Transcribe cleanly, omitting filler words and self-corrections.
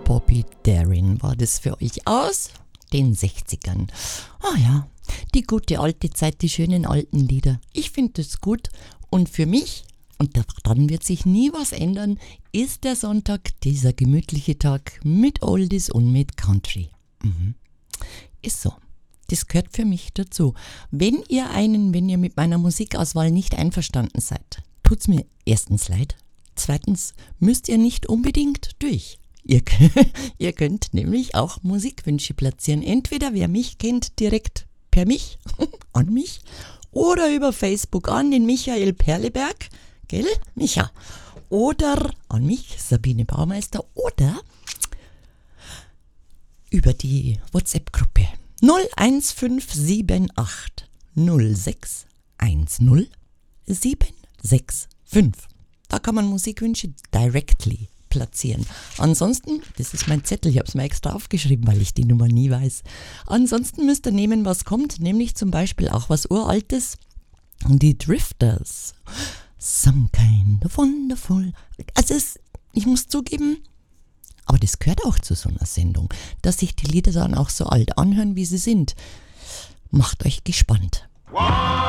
Bobby Darin war das für euch aus den 60ern. Ah ja, die gute alte Zeit, die schönen alten Lieder. Ich finde das gut und für mich, und daran wird sich nie was ändern, ist der Sonntag dieser gemütliche Tag mit Oldies und mit Country. Ist so. Das gehört für mich dazu. Wenn ihr mit meiner Musikauswahl nicht einverstanden seid, tut's mir erstens leid. Zweitens müsst ihr nicht unbedingt durch. Ihr könnt nämlich auch Musikwünsche platzieren. Entweder wer mich kennt, direkt per mich, an mich, oder über Facebook an den Michael Perleberg, gell, Micha? Oder an mich, Sabine Baumeister, oder über die WhatsApp-Gruppe 01578 0610 765. Da kann man Musikwünsche directly platzieren. Ansonsten, das ist mein Zettel, ich habe es mir extra aufgeschrieben, weil ich die Nummer nie weiß. Ansonsten müsst ihr nehmen, was kommt, nämlich zum Beispiel auch was Uraltes. Die Drifters. Some kind of wonderful. Also ich muss zugeben, aber das gehört auch zu so einer Sendung, dass sich die Lieder dann auch so alt anhören, wie sie sind. Macht euch gespannt.